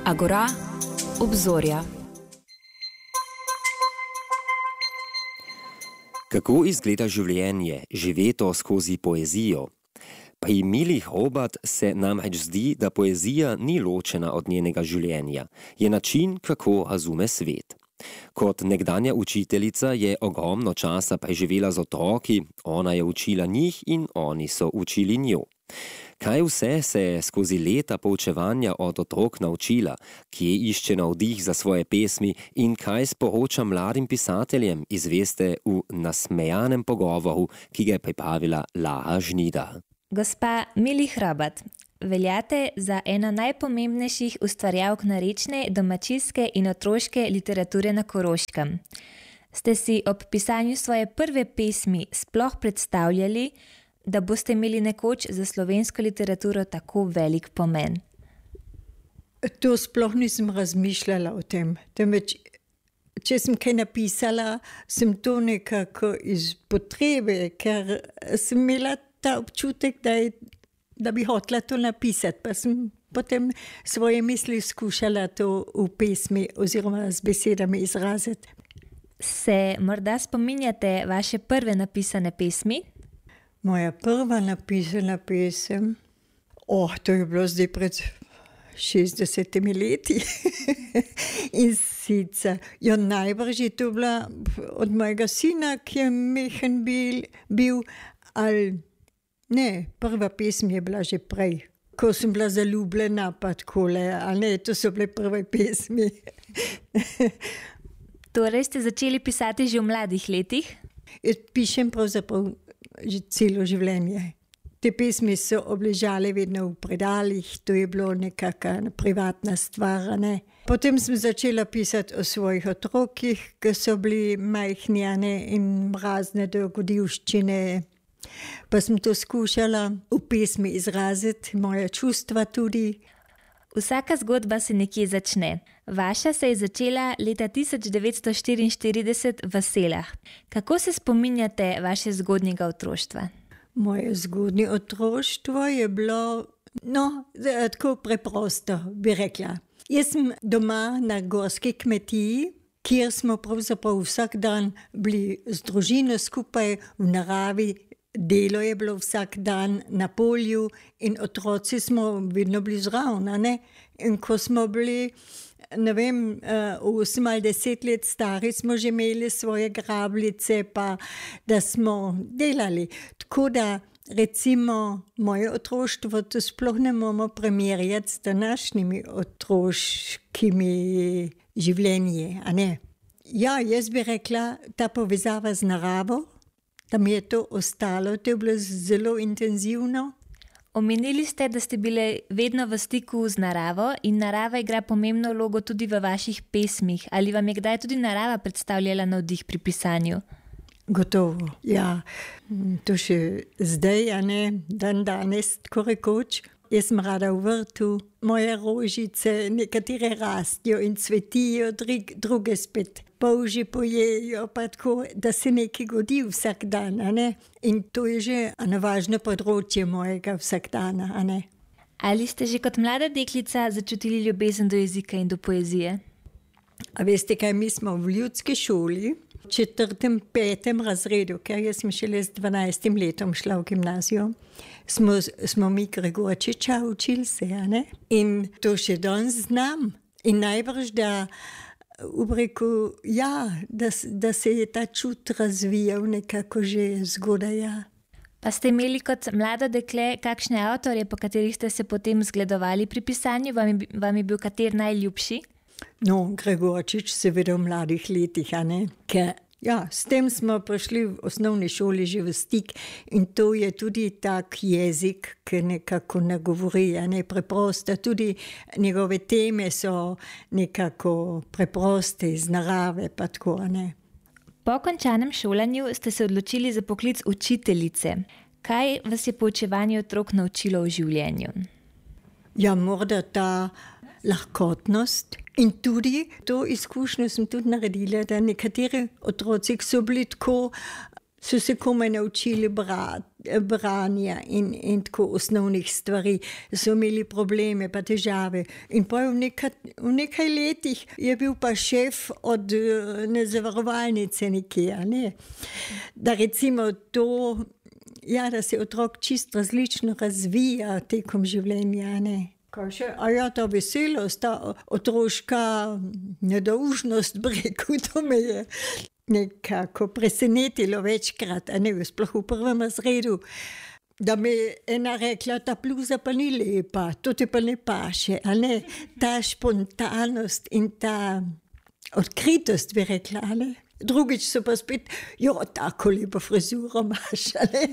Agora, obzorja. Kako izgleda življenje, živeto skozi poezijo? Pri Mili Hrobat se namreč zdi, da poezija ni ločena od njenega življenja. Je način, kako razume svet. Kot nekdanja učiteljica je ogromno časa preživela z otroki, ona je učila njih in oni so učili njo. Kaj vse se je skozi leta poučevanja od otrok naučila, kje išče navdih za svoje pesmi in kaj sporoča mladim pisateljem, izveste v nasmejanem pogovoru, ki ga je pripravila Lara Žnidar. Gospa Mili Hrobat, veljate za eno najpomembnejših ustvarjalk narečne, domačijske in otroške literature na Koroškem. Ste si ob pisanju svoje prve pesmi sploh predstavljali, da boste imeli nekoč za slovensko literaturo tako velik pomen? To sploh nisem razmišljala o tem. Temveč, če sem kaj napisala, sem to nekako iz potrebe, ker sem imela ta občutek, da bi hotela to napisati, pa sem potem svoje misli skušala to v pesmi oziroma z besedami izraziti. Se morda spominjate vaše prve napisane pesmi? Moja prva napisana pesem, to je bilo zdaj pred 60 leti. In sicer, najbrž je to bila od mojega sina, ki je mehen bil, ali ne, prva pesem je bila že prej, ko sem bila zaljubljena, pa takole, ali ne, to so bile prve pesmi. Torej ste začeli pisati že v mladih letih? Jaz pišem pravzaprav že celo življenje. Te pesmi so obležale vedno v predalih, to je bilo nekakšna privatna stvar, ne. Potem sem začela pisati o svojih otrokih, ki so bili majhni, ne, in razne dogodivščine. Pa sem to skušala v pesmi izraziti, moje čustva tudi. Vsaka zgodba se nekje začne. Vaša se je začela leta 1944 v Selah. Kako se spominjate vaše zgodnjega otroštva? Moje zgodnje otroštvo je bilo, tako preprosto, bi rekla. Jaz sem doma na gorski kmetiji, kjer smo pravzaprav vsak dan bili z družino skupaj v naravi. Delo je bilo vsak dan na polju in otroci smo vedno bili zraven, ne? In ko smo bili, ne vem, 8 ali 10 let stari, smo že imeli svoje grabljice, pa da smo delali. Tako da, recimo, moje otroštvo to sploh ne moramo primerjati s današnjimi otroškimi življenji, a ne? Ja, jaz bi rekla, ta povezava z naravo, da mi je to ostalo, to je bilo zelo intenzivno. Omenili ste, da ste bile vedno v stiku z naravo in narava igra pomembno vlogo tudi v vaših pesmih. Ali vam je kdaj tudi narava predstavljala navdih pri pisanju? Gotovo, ja. To še zdaj, a ne, dan danes, tako rekoč. Jaz sem rada v vrtu, moje rožice, nekatere rastijo in cvetijo, druge spet polži pojejo, pa tako, da se nekaj godi vsak dan, a ne. In to je že važno področje mojega vsakdana, a ne. Ali ste že kot mlada deklica začutili ljubezen do jezika in do poezije? A veste kaj, mi smo v ljudski šoli, v 4., 5. razredu, ker jaz sem šele z 12 letom šla v gimnazijo, smo mi Gregorčiča učili se, a ne? In to še danes znam. In najbrž, da da se je ta čut razvijal nekako že zgodaj, ja. Pa ste imeli kot mlado dekle kakšne avtorje, po katerih ste se potem zgledovali pri pisanju? Vam je bil kater najljubši? Gregorčič seveda v mladih letih, a ne? Ker, s tem smo prišli v osnovni šoli že v stik in to je tudi tak jezik, ki nekako nagovori, a ne, preprosto. Tudi njegove teme so nekako preproste iz narave, pa tako, a ne. Po končanem šolanju ste se odločili za poklic učiteljice. Kaj vas je poučevanje otrok naučilo v življenju? Morda ta lahkotnost in tudi to izkušnjo sem tudi naredila, da nekateri otroci, ki so bili tako, so se komaj naučili brati, branja in tako osnovnih stvari. So imeli probleme pa težave. In pa v nekaj letih je bil pa šef od zavarovalnice nekje, ne? Da recimo to, ja, da se otrok čisto različno razvija tekom življenja, ne? Kaj še? A ja, ta veselost, ta otroška nedolžnost, breku, to me je nekako presenetilo večkrat, a ne, sploh v prvem razredu, da mi je ena rekla, ta bluza pa ni lepa, to te pa ne paše, a ne, ta spontanost in ta odkritost, bi rekla, a ne. Drugič so pa spet, jo, tako lepo frizuro imaš, a ne,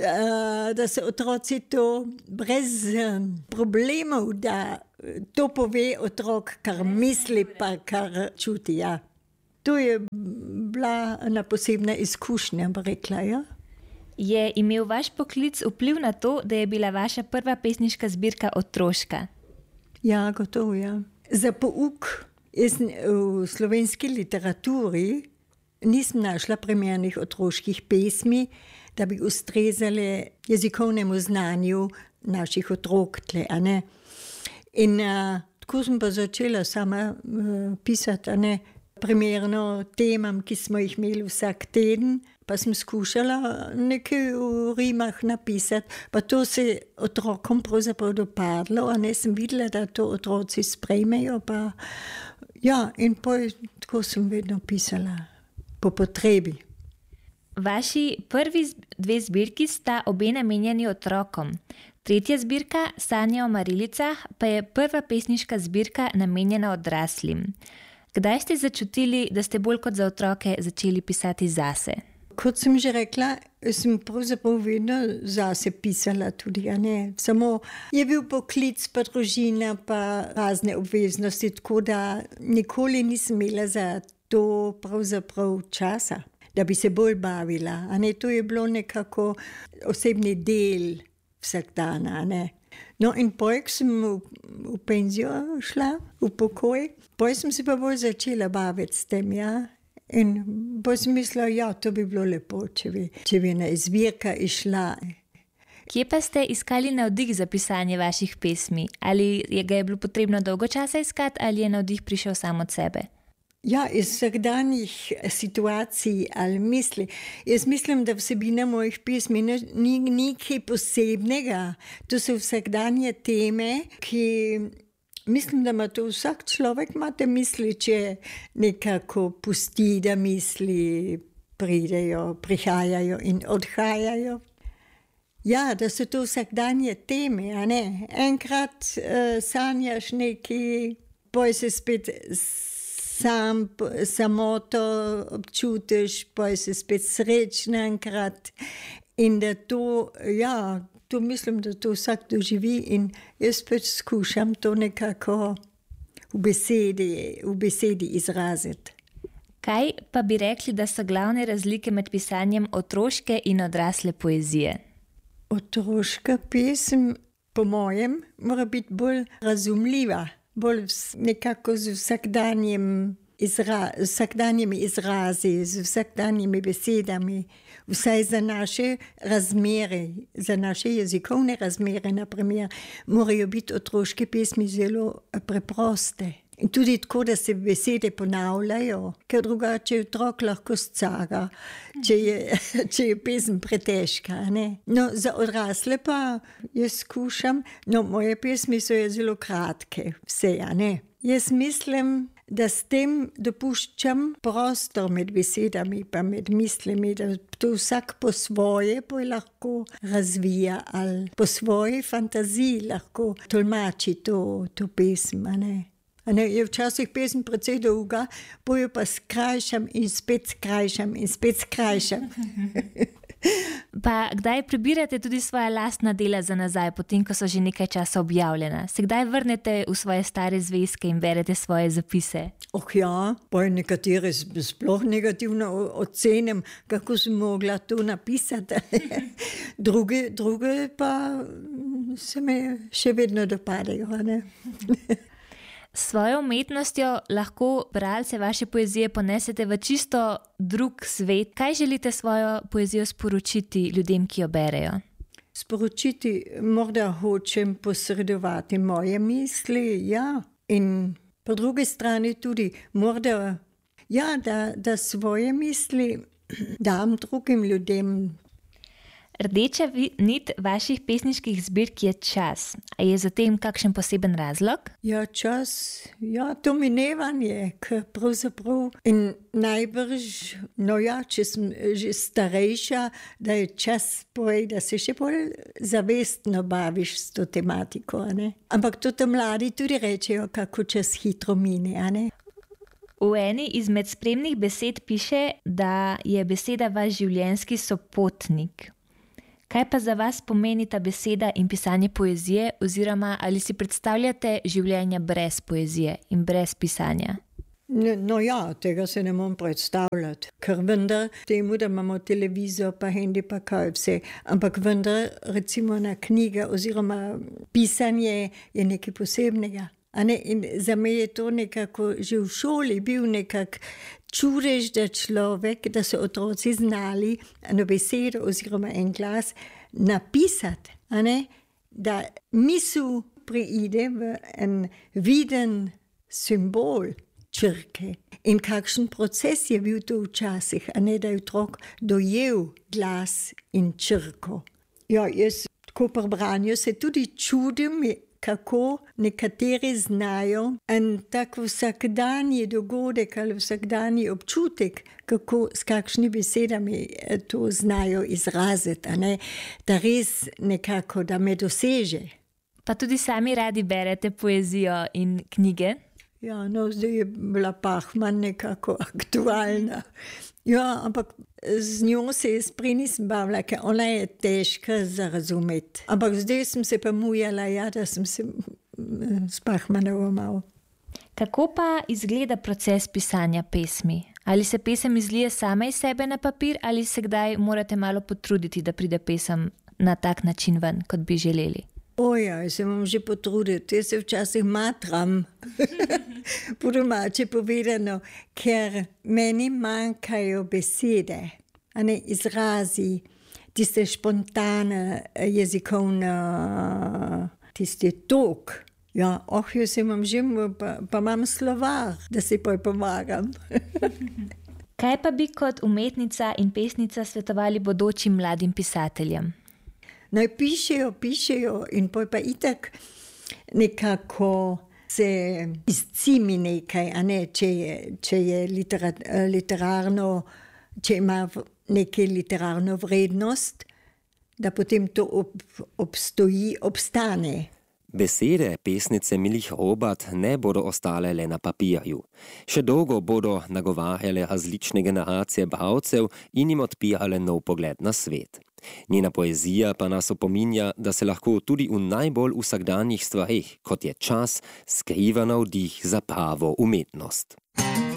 da se otroci to brez problemov, da to pove otrok, kar misli pa kar čuti, ja. To je bila ena posebna izkušnja, bi rekla, ja. Je imel vaš poklic vpliv na to, da je bila vaša prva pesniška zbirka otroška? Ja, gotovo, ja. Za pouk jaz v slovenski literaturi nisem našla primernih otroških pesmi, da bi ustrezale jezikovnemu znanju naših otrok tle, a ne. In tako sem pa začela sama pisati, a ne, primerno temam, ki smo jih imeli vsak teden, pa sem skušala nekaj v rimah napisati, pa to se otrokom pravzaprav dopadlo, a ne, sem videla, da to otroci sprejmejo, pa ja, in tako sem vedno pisala, po potrebi. Vaši prvi dve zbirki sta obe namenjeni otrokom. Tretja zbirka, Sanje o Marilicah, pa je prva pesniška zbirka namenjena odraslim. Kdaj ste začutili, da ste bolj kot za otroke začeli pisati zase? Kot sem že rekla, sem pravzaprav vedno zase pisala tudi, a ne. Samo je bil poklic, pa družina, pa razne obveznosti, tako da nikoli nisem imela za to pravzaprav časa, da bi se bolj bavila, a ne. To je bilo nekako osebni del vsak dan, a ne. No, in potem sem v penzijo šla, v pokoj, potem sem se pa bolj začela baviti s tem, ja. In potem sem mislila, ja, to bi bilo lepo, če bi ena zbirka išla. Kje pa ste iskali navdih za pisanje vaših pesmi? Ali ga je bilo potrebno dolgo časa iskati, ali je navdih prišel sam od sebe? Ja, iz vsakdanjih situacij ali misli. Jaz mislim, da vsebina mojih pesmi ni nekaj posebnega. To so vsakdanje teme, ki mislim, da ima to vsak človek, ima te misli, če nekako pusti, da misli pridejo, prihajajo in odhajajo. Ja, da so to vsakdanje teme, a ne. Enkrat sanjaš nekaj, potem se spet samoto občutiš, potem si spet srečna enkrat in da to, ja, to mislim, da to vsak doživi in jaz pač skušam to nekako v besedi izraziti. Kaj pa bi rekli, da so glavne razlike med pisanjem otroške in odrasle poezije? Otroška pesem, po mojem, mora biti bolj razumljiva, bolj nekako z vsakdanjimi izrazi, z vsakdanjimi besedami, vsaj za naše razmere, za naše jezikovne razmere, naprimer, morajo biti otroške pesmi zelo preproste. In tudi tako, da se besede ponavljajo, ker drugače otrok lahko scaga, če je pesem pretežka, ne. No, za odrasle pa jaz skušam, no, moje pesmi so zelo kratke, vse, a ne. Jaz mislim, da s tem dopuščam prostor med besedami pa med mislimi, da to vsak po svoje lahko razvija ali po svoji fantaziji lahko tolmači to pesem, a ne. Je včasih pesem precej dolga, pojo pa skrajšam in spet skrajšam in spet skrajšam. Pa kdaj prebirate tudi svoja lastna dela za nazaj, potem ko so že nekaj časa objavljena? Se kdaj vrnete v svoje stare zvezke in berete svoje zapise? Ja, pa nekatere sploh negativno ocenim, kako sem mogla to napisati. Druge pa se me še vedno dopadajo, ne? S svojo umetnostjo lahko bralce vaše poezije ponesete v čisto drug svet. Kaj želite svojo poezijo sporočiti ljudem, ki jo berejo? Sporočiti morda hočem posredovati moje misli, ja. In po drugi strani tudi morda, ja, da svoje misli dam drugim ljudem. Rdeča nit vaših pesniških zbirk je čas. A je za tem kakšen poseben razlog? Ja, čas, ja, to minevanje, ker pravzaprav in najbrž, no ja, če sem že starejša, da je čas da se še bolj zavestno baviš s to tematiko, ne? Ampak to mladi tudi rečejo, kako čas hitro mine, a ne? V eni izmed spremnih besed piše, da je beseda vaš življenjski sopotnik. Kaj pa za vas pomeni ta beseda in pisanje poezije, oziroma ali si predstavljate življenje brez poezije in brez pisanja? No ja, tega se ne morem predstavljati, ker vendar temu, da imamo televizijo, pa hendi, pa kaj vse, ampak vendar recimo na knjige oziroma pisanje je nekaj posebnega. A ne? In za me je to nekako že v šoli bil nekako čudež, da človek, da so otroci znali eno besedo oziroma en glas napisati, a ne? Da misel preide v en viden simbol črke. In kakšen proces je bil to včasih, a ne, da je otrok dojel glas in črko. Ja, jaz tako pri branju se tudi čudim, kako nekateri znajo en tak vsakdanji dogodek ali vsakdanji občutek, kako s kakšnimi besedami to znajo izraziti, a ne, da res nekako, da me doseže. Pa tudi sami radi berete poezijo in knjige? Ja, no, zdaj je bila Pahman nekako aktualna. Ja, ampak z njo se jaz prej nisem bavila, ker ona je težka za razumeti. Ampak zdaj sem se pa mujala, ja, da sem se s Pahmanovo malo. Kako pa izgleda proces pisanja pesmi? Ali se pesem izlije sama iz sebe na papir, ali se kdaj morate malo potruditi, da pride pesem na tak način ven, kot bi želeli? Ja, se bom že potruditi, jaz se včasih matram, po domače povedano, ker meni manjkajo besede, a ne izrazi, tiste spontane jezikovne, tiste tok. Ja, jaz se imam že, pa imam slovar, da si pomagam. Kaj pa bi kot umetnica in pesnica svetovali bodočim mladim pisateljem? Naj pišejo in poj pa itak nekako se izcimi nekaj, a ne, če je literarno, če ima nekaj literarno vrednost, da potem to obstane. Besede pesnice Milih Hrobat ne bodo ostale le na papirju. Še dolgo bodo nagovarjale različne generacije bralcev in jim odpirale nov pogled na svet. Njena poezija pa nas opominja, da se lahko tudi v najbolj vsakdanjih stvareh, kot je čas, skriva navdih za pravo umetnost.